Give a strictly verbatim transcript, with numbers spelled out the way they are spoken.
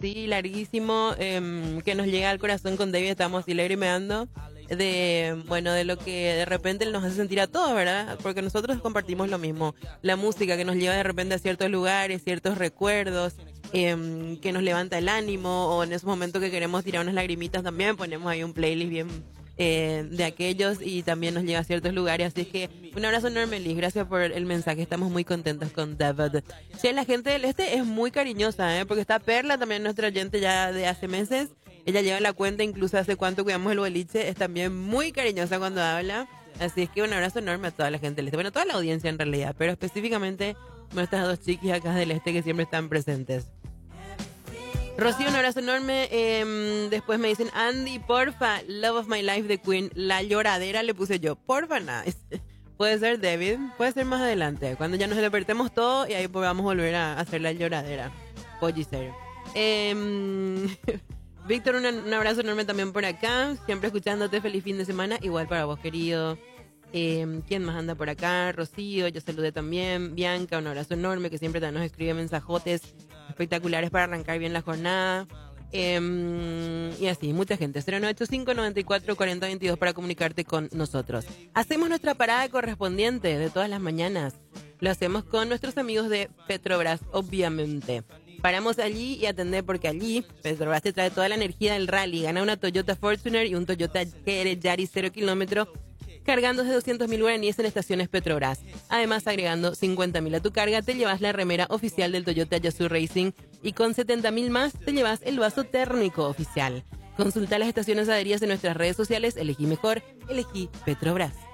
así larguísimo eh, que nos llega al corazón con David, estamos así lagrimeando de, bueno, de lo que de repente nos hace sentir a todos, ¿verdad? Porque nosotros compartimos lo mismo, la música que nos lleva de repente a ciertos lugares, ciertos recuerdos, eh, que nos levanta el ánimo, o en esos momentos que queremos tirar unas lagrimitas también, ponemos ahí un playlist bien eh, de aquellos y también nos llega a ciertos lugares, así es que un abrazo enorme, Liz, gracias por el mensaje, estamos muy contentos con David. Sí, la gente del este es muy cariñosa, ¿eh? Porque está Perla, también nuestra oyente ya de hace meses. Ella lleva la cuenta, incluso hace cuánto cuidamos el boliche, es también muy cariñosa cuando habla. Así es que un abrazo enorme a toda la gente del este. Bueno, toda la audiencia en realidad, pero específicamente nuestras dos chiquis acá del este que siempre están presentes. Rocío, un abrazo enorme. Eh, después me dicen, Andy, porfa, Love of My Life de Queen. La lloradera le puse yo. Porfa, nice. Puede ser David, puede ser más adelante, cuando ya nos despertemos todo y ahí podamos volver a hacer la lloradera. Pollicer. Eh, Víctor, un, un abrazo enorme también por acá. Siempre escuchándote, feliz fin de semana. Igual para vos, querido. Eh, ¿Quién más anda por acá? Rocío, yo saludé también. Bianca, un abrazo enorme, que siempre nos escribe mensajotes espectaculares para arrancar bien la jornada. Eh, y así, mucha gente. cero nueve ocho cinco, nueve cuatro, cuatro cero dos dos para comunicarte con nosotros. Hacemos nuestra parada correspondiente de todas las mañanas. Lo hacemos con nuestros amigos de Petrobras, obviamente. Paramos allí y atender porque allí Petrobras te trae toda la energía del rally. Gana una Toyota Fortuner y un Toyota Yaris cero kilómetros cargando de doscientos mil guaraníes en estaciones Petrobras. Además, agregando cincuenta mil a tu carga, te llevas la remera oficial del Toyota Yasu Racing y con setenta mil más te llevas el vaso térmico oficial. Consulta las estaciones adheridas en nuestras redes sociales. Elegí mejor, elegí Petrobras.